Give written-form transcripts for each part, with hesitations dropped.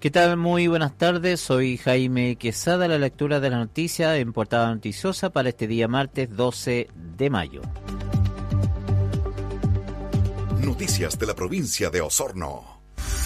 ¿Qué tal? Muy buenas tardes, soy Jaime Quesada, la lectura de la noticia en Portada Noticiosa para este día martes 12 de mayo. Noticias de la provincia de Osorno.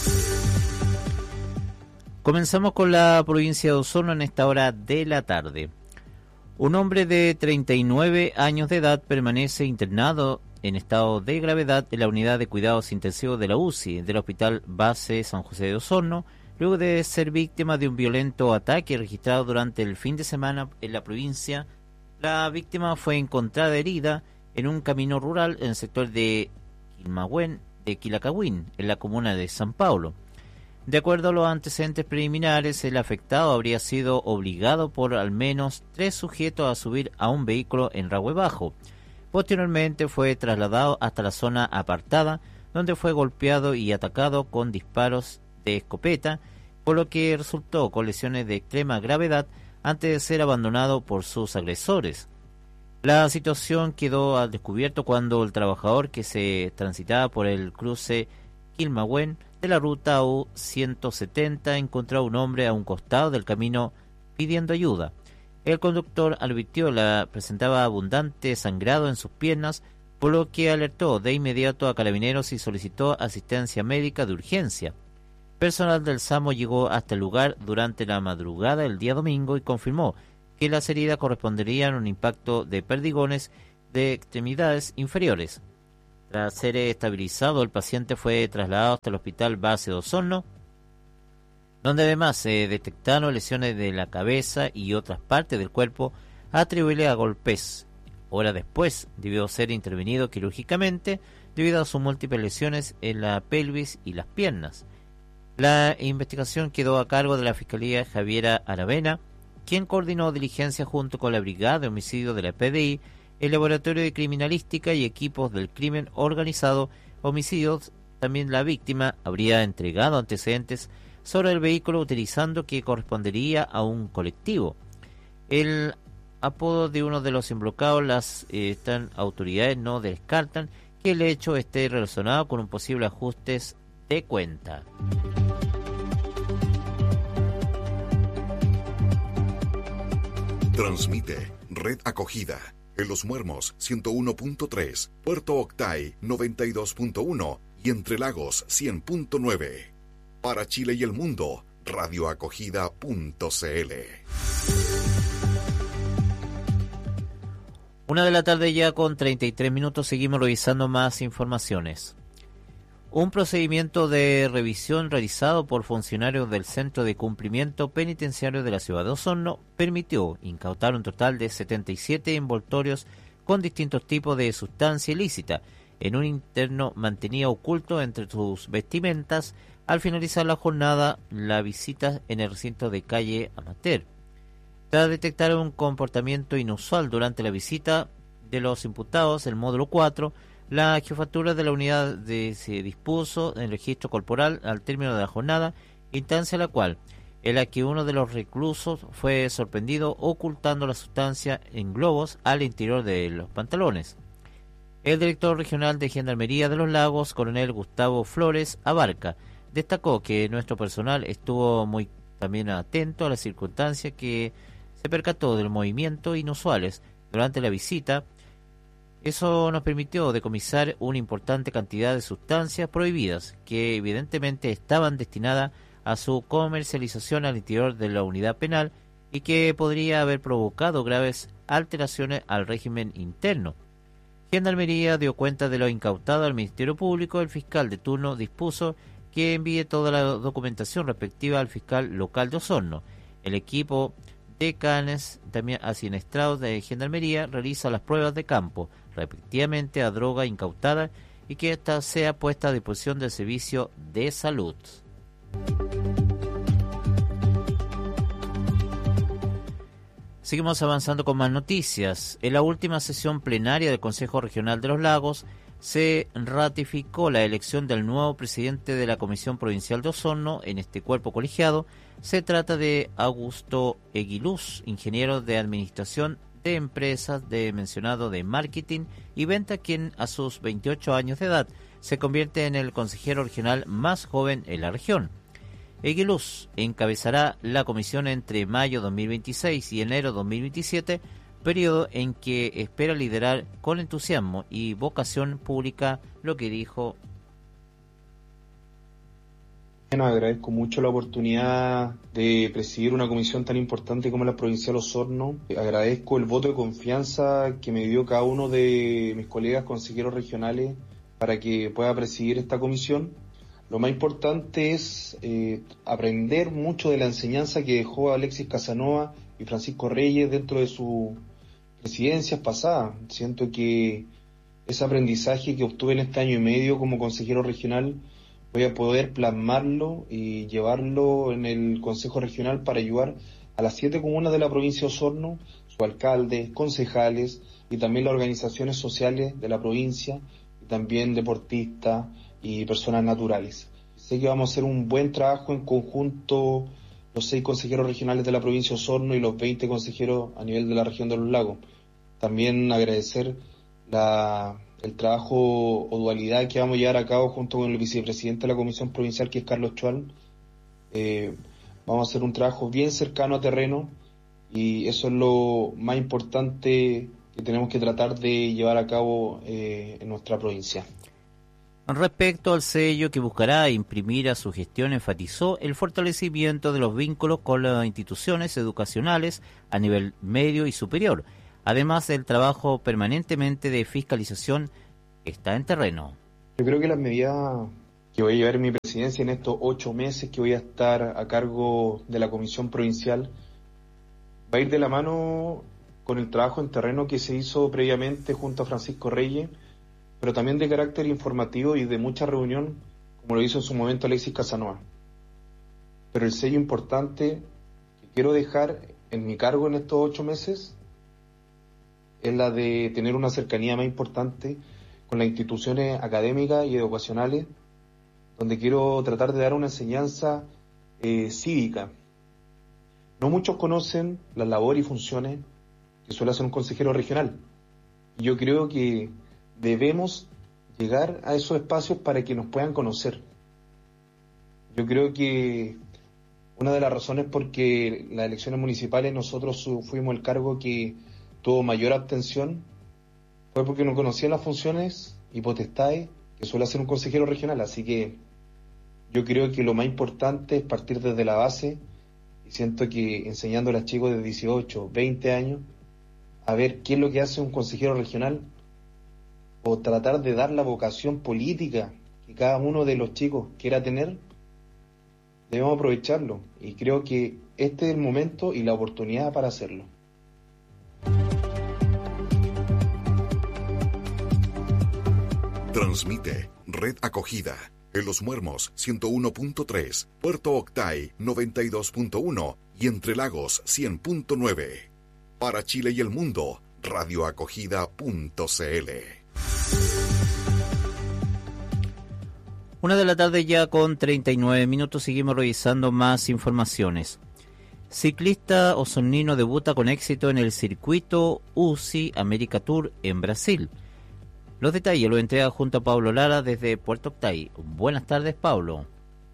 Comenzamos con la provincia de Osorno en esta hora de la tarde. Un hombre de 39 años de edad permanece internado en estado de gravedad en la unidad de cuidados intensivos de la UCI del Hospital Base San José de Osorno, luego de ser víctima de un violento ataque registrado durante el fin de semana en la provincia. La víctima fue encontrada herida en un camino rural en el sector de Quilmahuen de Quilacahuín, en la comuna de San Paulo. De acuerdo a los antecedentes preliminares, el afectado habría sido obligado por al menos 3 sujetos a subir a un vehículo en Rahue Bajo. Posteriormente fue trasladado hasta la zona apartada, donde fue golpeado y atacado con disparos de escopeta, por lo que resultó con lesiones de extrema gravedad antes de ser abandonado por sus agresores. La situación quedó al descubierto cuando el trabajador que se transitaba por el cruce Quilmahuen de la ruta U-170 encontró a un hombre a un costado del camino pidiendo ayuda. El conductor advirtió que presentaba abundante sangrado en sus piernas, por lo que alertó de inmediato a carabineros y solicitó asistencia médica de urgencia. Personal del SAMU llegó hasta el lugar durante la madrugada del día domingo y confirmó que las heridas corresponderían a un impacto de perdigones de extremidades inferiores. Tras ser estabilizado, el paciente fue trasladado hasta el Hospital Base de Osorno, donde además se detectaron lesiones de la cabeza y otras partes del cuerpo atribuibles a golpes. Horas después debió ser intervenido quirúrgicamente debido a sus múltiples lesiones en la pelvis y las piernas. La investigación quedó a cargo de la Fiscalía Javiera Aravena, quien coordinó diligencias junto con la Brigada de Homicidio de la PDI, el Laboratorio de Criminalística y equipos del crimen organizado, homicidios. También la víctima habría entregado antecedentes sobre el vehículo utilizando que correspondería a un colectivo. El apodo de uno de los involucrados, las autoridades no descartan que el hecho esté relacionado con un posible ajuste de cuenta. Transmite Red Acogida en Los Muermos 101.3, Puerto Octay 92.1 y Entre Lagos 100.9. Para Chile y el mundo, radioacogida.cl. 1:00 p.m. ya con 33 minutos, seguimos revisando más informaciones. Un procedimiento de revisión realizado por funcionarios del Centro de Cumplimiento Penitenciario de la ciudad de Osorno permitió incautar un total de 77 envoltorios con distintos tipos de sustancia ilícita en un interno mantenido oculto entre sus vestimentas. Al finalizar la jornada, la visita en el recinto de calle Amateur. Tras detectar un comportamiento inusual durante la visita de los imputados, el módulo 4, la jefatura de la unidad se dispuso en el registro corporal al término de la jornada, instancia la cual en la que uno de los reclusos fue sorprendido ocultando la sustancia en globos al interior de los pantalones. El director regional de Gendarmería de los Lagos, coronel Gustavo Flores Abarca, destacó que nuestro personal estuvo muy también atento a las circunstancias que se percató de los movimientos inusuales durante la visita. Eso nos permitió decomisar una importante cantidad de sustancias prohibidas que evidentemente estaban destinadas a su comercialización al interior de la unidad penal y que podría haber provocado graves alteraciones al régimen interno. Gendarmería dio cuenta de lo incautado al Ministerio Público. El fiscal de turno dispuso que envíe toda la documentación respectiva al fiscal local de Osorno. El equipo de canes también asinestrados de Gendarmería realiza las pruebas de campo respectivamente a droga incautada y que ésta sea puesta a disposición del servicio de salud. Seguimos avanzando con más noticias. En la última sesión plenaria del Consejo Regional de los Lagos se ratificó la elección del nuevo presidente de la Comisión Provincial de Osorno en este cuerpo colegiado. Se trata de Augusto Eguiluz, ingeniero de Administración de Empresas de mencionado de Marketing y Venta, quien a sus 28 años de edad se convierte en el consejero regional más joven en la región. Eguiluz encabezará la comisión entre mayo 2026 y enero 2027, periodo en que espera liderar con entusiasmo y vocación pública, lo que dijo. Agradezco mucho la oportunidad de presidir una comisión tan importante como la Provincial Osorno. Agradezco el voto de confianza que me dio cada uno de mis colegas consejeros regionales para que pueda presidir esta comisión. Lo más importante es aprender mucho de la enseñanza que dejó Alexis Casanova y Francisco Reyes dentro de sus presidencias pasadas. Siento que ese aprendizaje que obtuve en este año y medio como consejero regional voy a poder plasmarlo y llevarlo en el Consejo Regional para ayudar a las 7 comunas de la provincia de Osorno, sus alcaldes, concejales y también las organizaciones sociales de la provincia, y también deportistas y personas naturales. Sé que vamos a hacer un buen trabajo en conjunto los 6 consejeros regionales de la provincia de Osorno y los 20 consejeros a nivel de la región de los lagos. También agradecer el trabajo o dualidad que vamos a llevar a cabo junto con el vicepresidente de la Comisión Provincial, que es Carlos Chual. Vamos a hacer un trabajo bien cercano a terreno y eso es lo más importante que tenemos que tratar de llevar a cabo en nuestra provincia. Respecto al sello que buscará imprimir a su gestión, enfatizó el fortalecimiento de los vínculos con las instituciones educacionales a nivel medio y superior, además del trabajo permanentemente de fiscalización que está en terreno. Yo creo que las medidas que voy a llevar en mi presidencia en estos 8 meses que voy a estar a cargo de la Comisión Provincial va a ir de la mano con el trabajo en terreno que se hizo previamente junto a Francisco Reyes, pero también de carácter informativo y de mucha reunión, como lo hizo en su momento Alexis Casanova. Pero el sello importante que quiero dejar en mi cargo en estos 8 meses es la de tener una cercanía más importante con las instituciones académicas y educacionales, donde quiero tratar de dar una enseñanza cívica. No muchos conocen las labores y funciones que suele hacer un consejero regional. Y yo creo que debemos llegar a esos espacios para que nos puedan conocer. Yo creo que una de las razones por que las elecciones municipales nosotros fuimos el cargo que tuvo mayor abstención fue porque no conocían las funciones y potestades que suele hacer un consejero regional. Así que yo creo que lo más importante es partir desde la base, y siento que enseñándole a chicos de 18, 20 años a ver qué es lo que hace un consejero regional, o tratar de dar la vocación política que cada uno de los chicos quiera tener, debemos aprovecharlo. Y creo que este es el momento y la oportunidad para hacerlo. Transmite Red Acogida en Los Muermos 101.3, Puerto Octay 92.1 y Entre Lagos 100.9. Para Chile y el mundo, radioacogida.cl. 1 de la tarde ya con 39 minutos, seguimos revisando más informaciones. Ciclista osornino debuta con éxito en el circuito UCI América Tour en Brasil. Los detalles los entrega junto a Pablo Lara desde Puerto Octay. Buenas tardes, Pablo.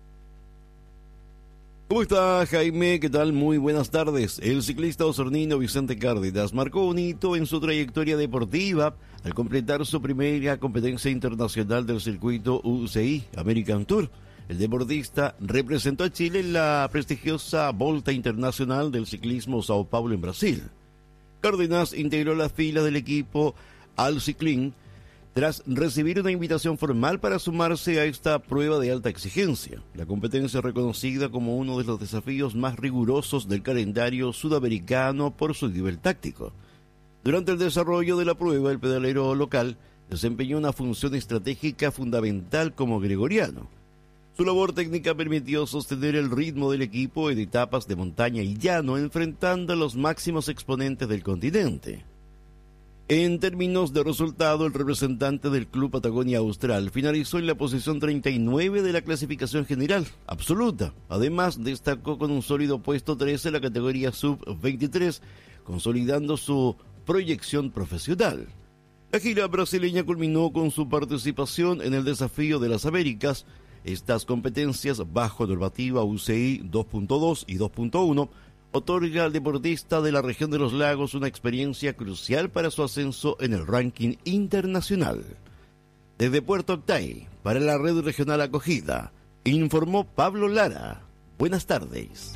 ¿Cómo está, Jaime? ¿Qué tal? Muy buenas tardes. El ciclista osornino Vicente Cárdenas marcó un hito en su trayectoria deportiva al completar su primera competencia internacional del circuito UCI American Tour. El deportista representó a Chile en la prestigiosa Volta Internacional del Ciclismo Sao Paulo en Brasil. Cárdenas integró las filas del equipo Alciclin tras recibir una invitación formal para sumarse a esta prueba de alta exigencia. La competencia es reconocida como uno de los desafíos más rigurosos del calendario sudamericano por su nivel táctico. Durante el desarrollo de la prueba, el pedalero local desempeñó una función estratégica fundamental como gregoriano. Su labor técnica permitió sostener el ritmo del equipo en etapas de montaña y llano, enfrentando a los máximos exponentes del continente. En términos de resultado, el representante del Club Patagonia Austral finalizó en la posición 39 de la clasificación general absoluta. Además, destacó con un sólido puesto 13 en la categoría sub-23, consolidando su proyección profesional. La gira brasileña culminó con su participación en el Desafío de las Américas, Estas competencias bajo normativa UCI 2.2 y 2.1 otorga al deportista de la región de los lagos una experiencia crucial para su ascenso en el ranking internacional. Desde Puerto Octay, para la Red Regional Acogida, informó Pablo Lara. Buenas tardes.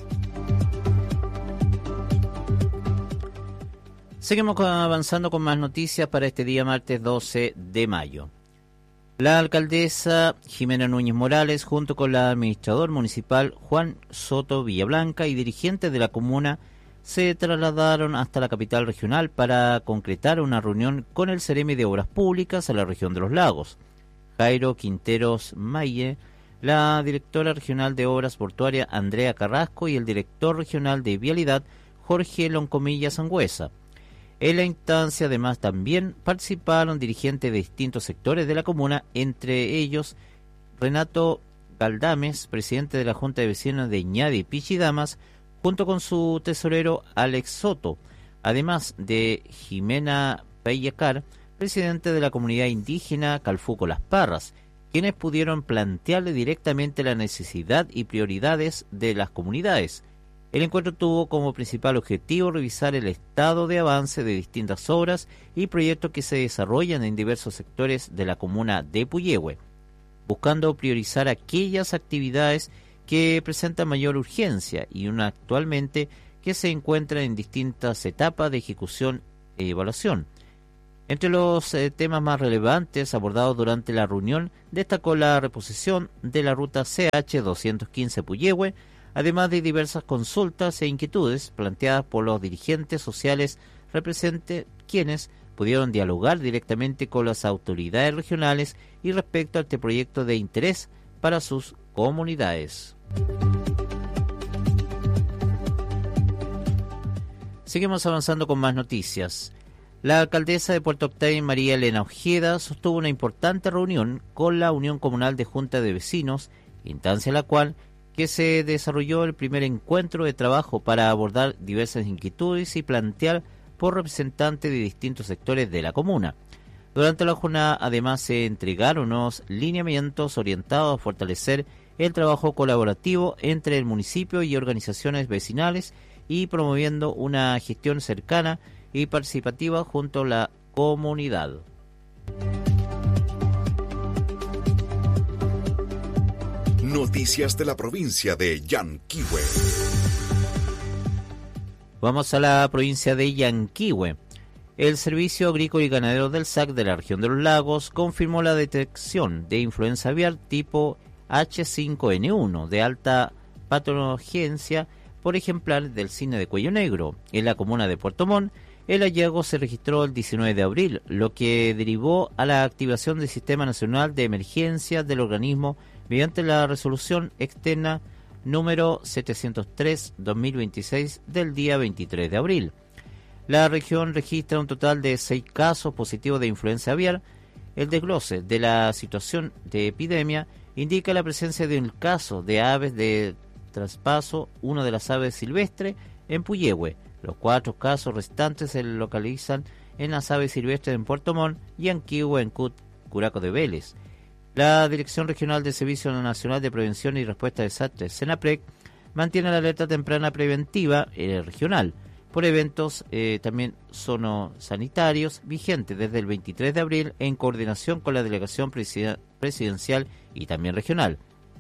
Seguimos avanzando con más noticias para este día martes 12 de mayo. La alcaldesa Jimena Núñez Morales, junto con el administrador municipal Juan Soto Villablanca y dirigentes de la comuna, se trasladaron hasta la capital regional para concretar una reunión con el Seremi de Obras Públicas a la región de los lagos, Jairo Quinteros Maye, la directora regional de Obras Portuarias Andrea Carrasco y el director regional de Vialidad Jorge Loncomilla Sangüesa. En la instancia además también participaron dirigentes de distintos sectores de la comuna, entre ellos Renato Galdames, presidente de la Junta de Vecinos de Ñadi Pichidamas, junto con su tesorero Alex Soto, además de Jimena Peyacar, presidente de la comunidad indígena Calfuco Las Parras, quienes pudieron plantearle directamente la necesidad y prioridades de las comunidades. El encuentro tuvo como principal objetivo revisar el estado de avance de distintas obras y proyectos que se desarrollan en diversos sectores de la comuna de Puyehue, buscando priorizar aquellas actividades que presentan mayor urgencia y una actualmente que se encuentran en distintas etapas de ejecución e evaluación. Entre los temas más relevantes abordados durante la reunión destacó la reposición de la ruta CH 215 Puyehue, además de diversas consultas e inquietudes planteadas por los dirigentes sociales representes, quienes pudieron dialogar directamente con las autoridades regionales y respecto a este proyecto de interés para sus comunidades. Seguimos avanzando con más noticias. La alcaldesa de Puerto Octay, María Elena Ojeda, sostuvo una importante reunión con la Unión Comunal de Junta de Vecinos, instancia en la cual que se desarrolló el primer encuentro de trabajo para abordar diversas inquietudes y plantear por representantes de distintos sectores de la comuna. Durante la jornada, además, se entregaron unos lineamientos orientados a fortalecer el trabajo colaborativo entre el municipio y organizaciones vecinales y promoviendo una gestión cercana y participativa junto a la comunidad. Noticias de la provincia de Yanquihue. Vamos a la provincia de Yanquihue. El Servicio Agrícola y Ganadero del SAC de la región de los lagos confirmó la detección de influenza aviar tipo H5N1 de alta patogenesia por ejemplar del cisne de cuello negro. En la comuna de Puerto Montt, el hallazgo se registró el 19 de abril, lo que derivó a la activación del Sistema Nacional de Emergencia del organismo mediante la resolución externa número 703-2026 del día 23 de abril. La región registra un total de 6 casos positivos de influenza aviar. El desglose de la situación de epidemia indica la presencia de un caso de aves de traspaso, uno de las aves silvestres, en Puyehue. Los 4 casos restantes se localizan en las aves silvestres en Puerto Montt y Yanquihue, en Curaco de Vélez. La Dirección Regional de Servicio Nacional de Prevención y Respuesta a Desastres, SENAPREC, mantiene la alerta temprana preventiva regional por eventos también zoonosanitarios vigentes desde el 23 de abril en coordinación con la Delegación Presidencial y también regional.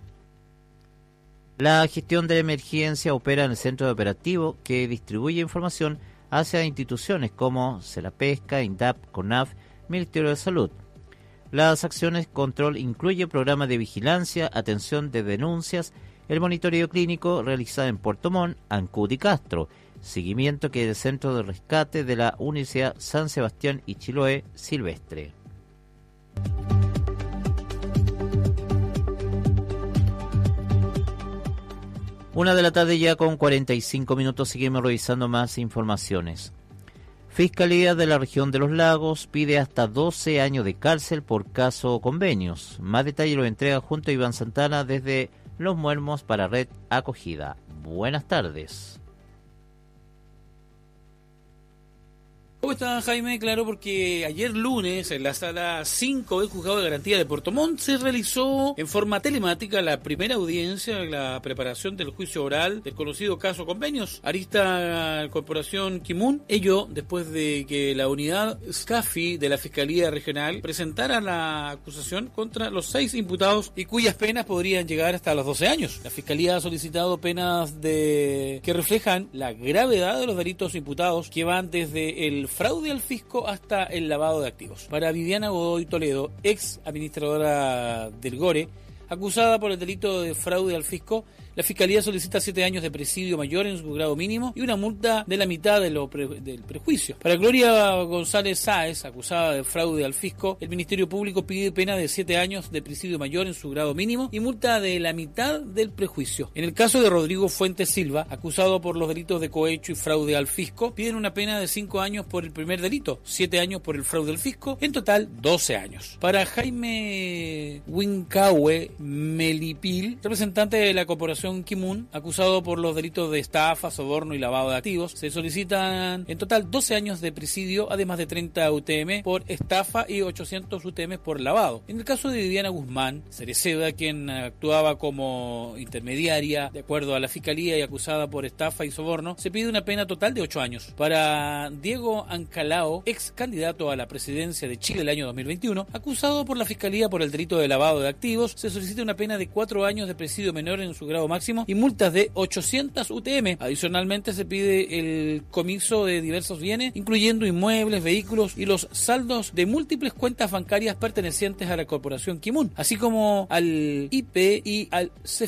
La gestión de emergencia opera en el centro de operativo que distribuye información hacia instituciones como Senapesca, INDAP, CONAF, Ministerio de Salud. Las acciones control incluye programas de vigilancia, atención de denuncias, el monitoreo clínico realizado en Puerto Montt, Ancud y Castro, seguimiento que el Centro de Rescate de la Universidad San Sebastián y Chiloé Silvestre. Una de la tarde ya con 45 minutos, seguimos revisando más informaciones. Fiscalía de la región de los lagos pide hasta 12 años de cárcel por caso convenios. Más detalle lo entrega junto a Iván Santana desde Los Muermos para Red Acogida. Buenas tardes. ¿Cómo está, Jaime? Claro, porque ayer lunes en la sala 5 del Juzgado de Garantía de Puerto Montt se realizó en forma telemática la primera audiencia, la preparación del juicio oral del conocido caso Convenios, Arista Corporación Kimun. Ello después de que la unidad SCAFI de la Fiscalía Regional presentara la acusación contra los 6 imputados y cuyas penas podrían llegar hasta los 12 años. La Fiscalía ha solicitado penas que reflejan la gravedad de los delitos imputados, que van desde el fraude al fisco hasta el lavado de activos. Para Viviana Godoy Toledo, ex administradora del GORE, acusada por el delito de fraude al fisco, la Fiscalía solicita 7 años de presidio mayor en su grado mínimo y una multa de la mitad del prejuicio. Para Gloria González Sáez, acusada de fraude al fisco, el Ministerio Público pide pena de 7 años de presidio mayor en su grado mínimo y multa de la mitad del prejuicio. En el caso de Rodrigo Fuentes Silva, acusado por los delitos de cohecho y fraude al fisco, piden una pena de 5 años por el primer delito, 7 años por el fraude al fisco, en total 12 años. Para Jaime Wincahue Melipil, representante de la Corporación Kimun, acusado por los delitos de estafa, soborno y lavado de activos, se solicitan en total 12 años de presidio, además de 30 UTM por estafa y 800 UTM por lavado. En el caso de Viviana Guzmán Cereceda, quien actuaba como intermediaria de acuerdo a la Fiscalía y acusada por estafa y soborno, se pide una pena total de 8 años. Para Diego Ancalao, ex candidato a la presidencia de Chile el año 2021, acusado por la Fiscalía por el delito de lavado de activos, se solicita una pena de 4 años de presidio menor en su grado máximo y multas de 800 UTM. Adicionalmente se pide el comiso de diversos bienes, incluyendo inmuebles, vehículos y los saldos de múltiples cuentas bancarias pertenecientes a la Corporación Kimun, así como al IP y al